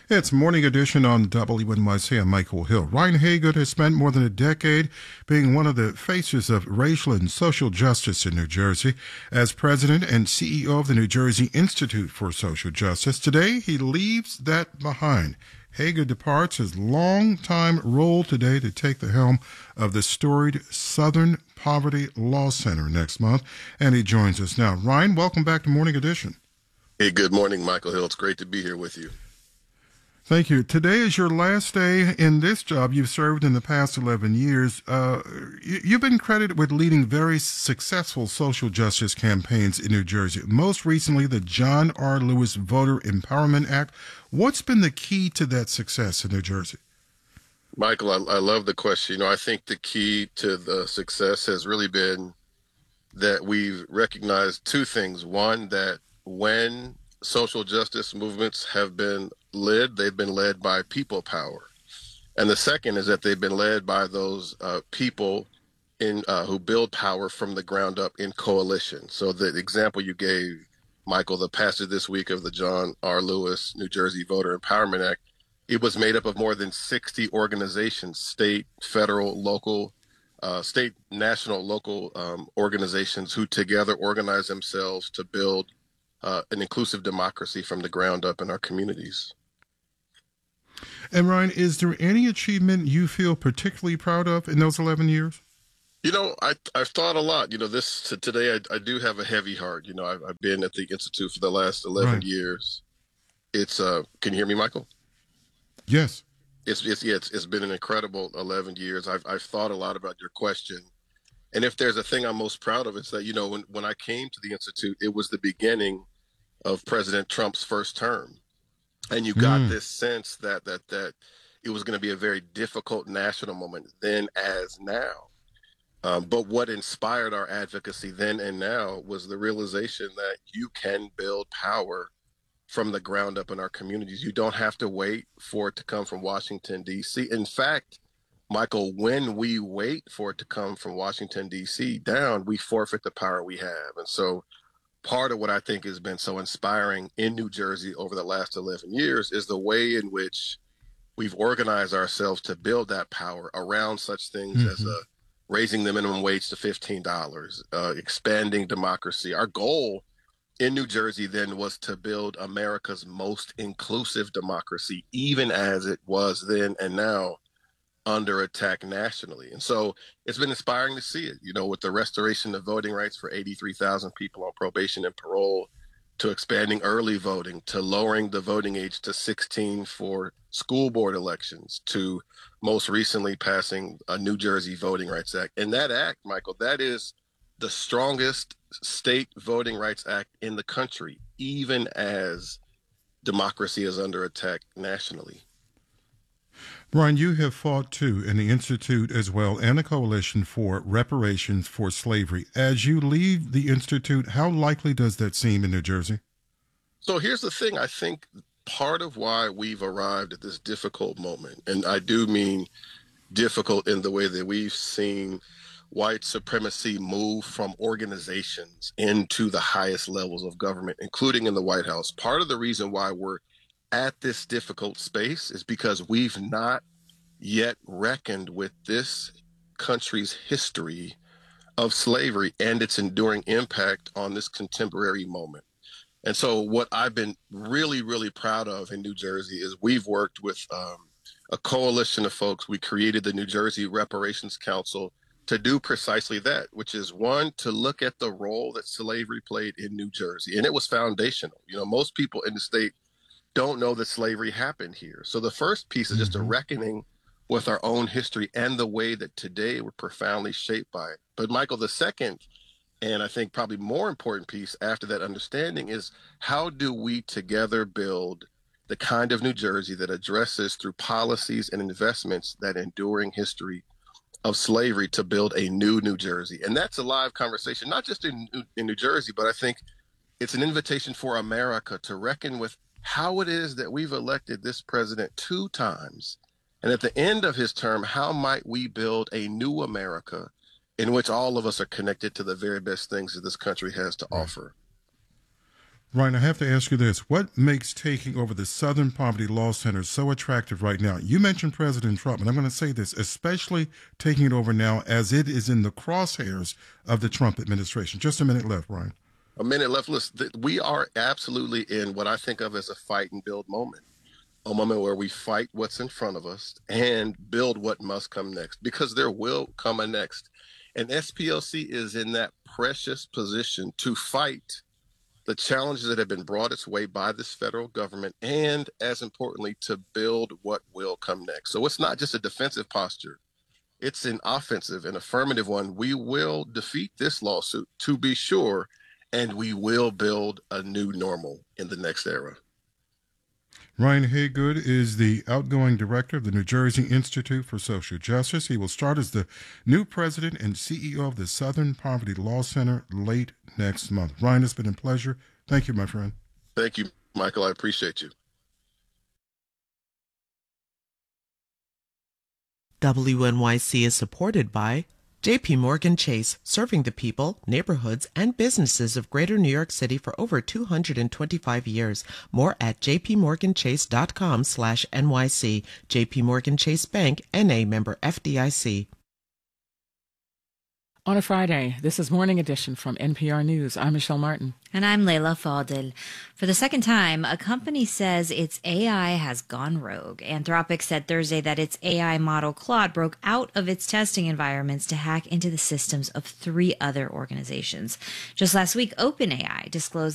It's Morning Edition on WNYC. I'm Michael Hill. Ryan Haygood has spent more than a decade being one of the faces of racial and social justice in New Jersey. As president and CEO of the New Jersey Institute for Social Justice, today he leaves that behind. Haygood departs his longtime role today to take the helm of the storied Southern Poverty Law Center next month, and he joins us now. Ryan, welcome back to Morning Edition. Hey, good morning, Michael Hill. It's great to be here with you. Thank you. Today is your last day in this job. You've served in the past 11 years. You've been credited with leading very successful social justice campaigns in New Jersey, most recently the John R. Lewis Voter Empowerment Act. What's been the key to that success in New Jersey? Michael, I love the question. I think the key to the success has really been that we've recognized two things. One, that when social justice movements have been led, they've been led by people power. And the second is that they've been led by those people who build power from the ground up in coalition. So the example you gave, Michael, the passage this week of the John R. Lewis New Jersey Voter Empowerment Act, it was made up of more than 60 organizations, state, federal, local, state, national, local organizations who together organize themselves to build an inclusive democracy from the ground up in our communities. And Ryan, is there any achievement you feel particularly proud of in those 11 years? I've thought a lot. Today I do have a heavy heart. I've been at the Institute for the last 11 years. It's can you hear me, Michael? Yes. It's been an incredible 11 years. I've thought a lot about your question. And if there's a thing I'm most proud of, it's that, when I came to the Institute, it was the beginning of President Trump's first term. And you got this sense that it was going to be a very difficult national moment then as now. But what inspired our advocacy then and now was the realization that you can build power from the ground up in our communities. You don't have to wait for it to come from Washington, D.C. In fact, Michael, when we wait for it to come from Washington, D.C. down, we forfeit the power we have. And so part of what I think has been so inspiring in New Jersey over the last 11 years is the way in which we've organized ourselves to build that power around such things as raising the minimum wage to $15, expanding democracy. Our goal in New Jersey then was to build America's most inclusive democracy, even as it was then and now under attack nationally. And so it's been inspiring to see it, with the restoration of voting rights for 83,000 people on probation and parole, to expanding early voting, to lowering the voting age to 16 for school board elections, to most recently passing a New Jersey Voting Rights Act. And that act, Michael, that is the strongest state voting rights act in the country, even as democracy is under attack nationally. Brian, you have fought too in the Institute as well and a coalition for reparations for slavery. As you leave the Institute, how likely does that seem in New Jersey? So here's the thing. I think part of why we've arrived at this difficult moment, and I do mean difficult in the way that we've seen white supremacy move from organizations into the highest levels of government, including in the White House. Part of the reason why we're at this difficult space is because we've not yet reckoned with this country's history of slavery and its enduring impact on this contemporary moment. And so what I've been really, really proud of in New Jersey is we've worked with a coalition of folks. We created the New Jersey Reparations Council to do precisely that, which is, one, to look at the role that slavery played in New Jersey. And it was foundational. Most people in the state don't know that slavery happened here. So the first piece is just a reckoning with our own history and the way that today we're profoundly shaped by it. But Michael, the second, and I think probably more important piece after that understanding is, how do we together build the kind of New Jersey that addresses through policies and investments that enduring history of slavery to build a new New Jersey? And that's a live conversation, not just in New Jersey, but I think it's an invitation for America to reckon with how it is that we've elected this president 2 times. And at the end of his term, how might we build a new America in which all of us are connected to the very best things that this country has to offer? Ryan, I have to ask you this. What makes taking over the Southern Poverty Law Center so attractive right now? You mentioned President Trump, and I'm going to say this, especially taking it over now as it is in the crosshairs of the Trump administration. Just a minute left, Ryan. A minute left. Listen, we are absolutely in what I think of as a fight and build moment, a moment where we fight what's in front of us and build what must come next, because there will come a next. And SPLC is in that precious position to fight the challenges that have been brought its way by this federal government, and as importantly, to build what will come next. So it's not just a defensive posture. It's an offensive and affirmative one. We will defeat this lawsuit, to be sure, and we will build a new normal in the next era. Ryan Haygood is the outgoing director of the New Jersey Institute for Social Justice. He will start as the new president and CEO of the Southern Poverty Law Center late next month. Ryan, it's been a pleasure. Thank you, my friend. Thank you, Michael. I appreciate you. WNYC is supported by JP Morgan Chase, serving the people, neighborhoods, and businesses of Greater New York City for over 225 years. More at jpmorganchase.com/NYC. JP Morgan Chase Bank, N.A. member FDIC. On a Friday, this is Morning Edition from NPR News. I'm Michelle Martin. And I'm Leila Fadel. For the second time, a company says its AI has gone rogue. Anthropic said Thursday that its AI model Claude broke out of its testing environments to hack into the systems of 3 other organizations. Just last week, OpenAI disclosed